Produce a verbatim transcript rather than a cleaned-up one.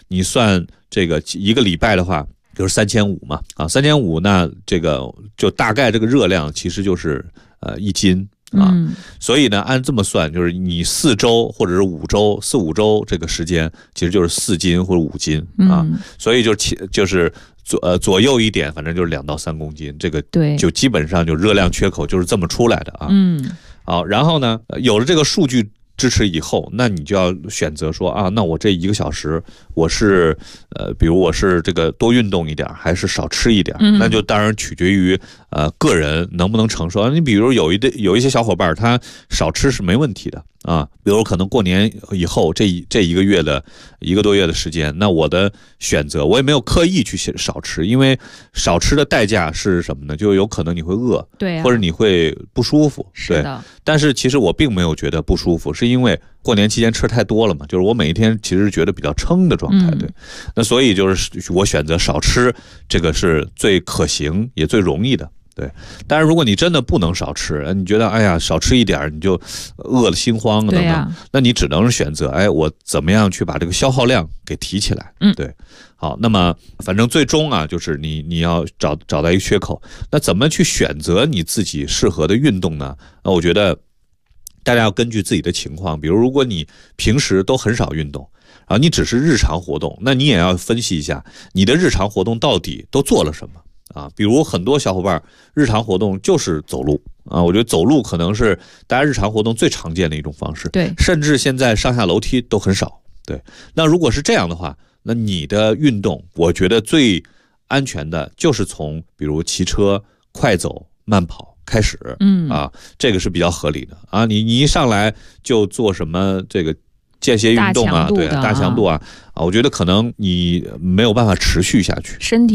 你算这个一个礼拜的话，就是三千五嘛，啊，三千五，那这个就大概这个热量其实就是呃一斤。啊， 嗯、 所以呢，按这么算，就是你四周或者是五周、四五周这个时间，其实就是四斤或者五斤啊， 嗯、 所以就就是左呃左右一点，反正就是两到三公斤，这个对， 就基本上就热量缺口就是这么出来的啊。 嗯， 好，然后呢，有了这个数据支持以后，那你就要选择说啊，那我这一个小时我是呃，比如我是这个多运动一点，还是少吃一点， 嗯、 那就当然取决于呃个人能不能承受。你比如有一的有一些小伙伴他少吃是没问题的啊，比如可能过年以后这一这一个月的一个多月的时间，那我的选择我也没有刻意去少吃，因为少吃的代价是什么呢？就有可能你会饿， 对、啊， 或者你会不舒服， 是的。 但是其实我并没有觉得不舒服，是因为过年期间吃太多了嘛，就是我每一天其实觉得比较撑的状态，对。 嗯、 那所以就是我选择少吃，这个是最可行也最容易的。对，但是如果你真的不能少吃，你觉得哎呀少吃一点你就饿了心慌等等， 啊、 那你只能选择哎我怎么样去把这个消耗量给提起来。 嗯， 对。好，那么反正最终啊，就是你你要找找到一个缺口，那怎么去选择你自己适合的运动呢？那我觉得大家要根据自己的情况，比如如果你平时都很少运动，然后你只是日常活动，那你也要分析一下你的日常活动到底都做了什么。啊，比如很多小伙伴日常活动就是走路啊，我觉得走路可能是大家日常活动最常见的一种方式， 对， 甚至现在上下楼梯都很少，对。那如果是这样的话，那你的运动，我觉得最安全的就是从比如骑车、快走、慢跑开始， 嗯啊，这个是比较合理的啊。你你一上来就做什么这个间歇运动啊，对，大强度啊，啊，我觉得可能你没有办法持续下去， 身体。